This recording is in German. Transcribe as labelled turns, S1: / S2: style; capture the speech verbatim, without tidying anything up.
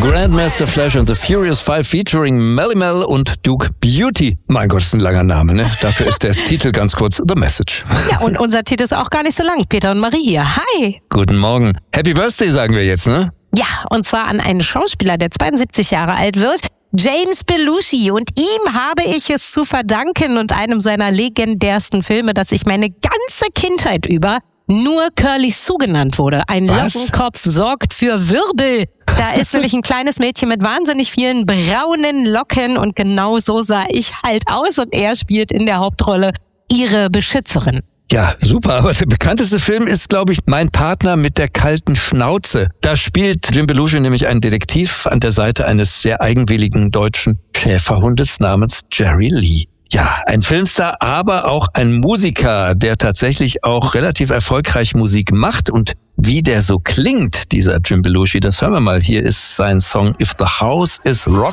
S1: Grandmaster Flash and the Furious Five featuring Melly Mel und Duke Beauty. Mein Gott, ist ein langer Name, ne? Dafür ist der Titel ganz kurz The Message.
S2: Ja, und unser Titel ist auch gar nicht so lang. Peter und Marie hier. Hi!
S1: Guten Morgen. Happy Birthday sagen wir jetzt, ne?
S2: Ja, und zwar an einen Schauspieler, der zweiundsiebzig Jahre alt wird. James Belushi, und ihm habe ich es zu verdanken und einem seiner legendärsten Filme, dass ich meine ganze Kindheit über nur Curly Sue genannt wurde. Ein
S1: Was?
S2: Lockenkopf sorgt für Wirbel. Da ist nämlich ein kleines Mädchen mit wahnsinnig vielen braunen Locken und genau so sah ich halt aus und er spielt in der Hauptrolle ihre Beschützerin.
S1: Ja, super, aber der bekannteste Film ist, glaube ich, Mein Partner mit der kalten Schnauze. Da spielt Jim Belushi nämlich einen Detektiv an der Seite eines sehr eigenwilligen deutschen Schäferhundes namens Jerry Lee. Ja, ein Filmstar, aber auch ein Musiker, der tatsächlich auch relativ erfolgreich Musik macht. Und wie der so klingt, dieser Jim Belushi, das hören wir mal. Hier ist sein Song If the House is Rock.